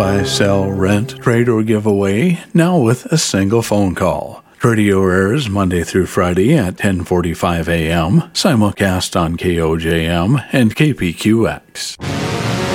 Buy, sell, rent, trade, or give away, now with a single phone call. Radio airs Monday through Friday at 10:45 a.m., simulcast on KOJM and KPQX.